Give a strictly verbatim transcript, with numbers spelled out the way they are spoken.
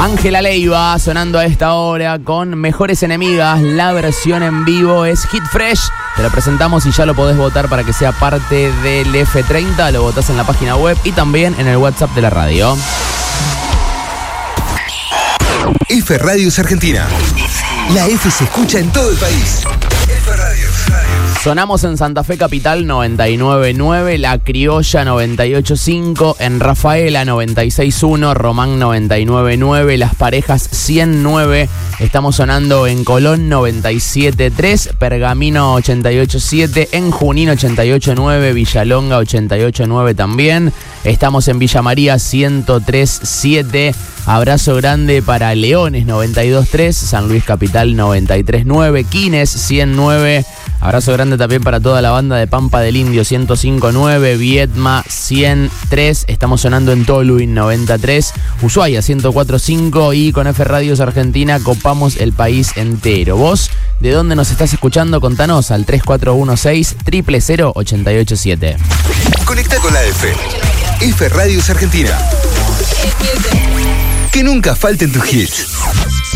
Ángela Leiva sonando a esta hora con Mejores Enemigas. La versión en vivo es Hit Fresh. Te lo presentamos y ya lo podés votar para que sea parte del F treinta. Lo votás en la página web y también en el WhatsApp de la radio. F Radios Argentina. La F se escucha en todo el país. F Radios. Sonamos en Santa Fe Capital noventa y nueve punto nueve, La Criolla noventa y ocho punto cinco, en Rafaela noventa y seis punto uno, Román noventa y nueve punto nueve, Las Parejas cien nueve. Estamos sonando en Colón noventa y siete punto tres, Pergamino ochenta y ocho punto siete, en Junín ochenta y ocho punto nueve, Villalonga ochenta y ocho punto nueve también. Estamos en Villa María ciento tres punto siete. Abrazo grande para Leones noventa y dos punto tres, San Luis Capital noventa y tres punto nueve, Quines cien nueve. Abrazo grande también para toda la banda de Pampa del Indio ciento cinco punto nueve, Viedma cien tres. Estamos sonando en Toluín noventa punto tres, Ushuaia ciento cuatro punto cinco y con F Radios Argentina copamos el país entero. ¿Vos de dónde nos estás escuchando? Contanos al tres cuatro uno seis, cero cero cero, ocho ocho siete. Conecta con la F. F Radios Argentina. Que nunca falten tus hits.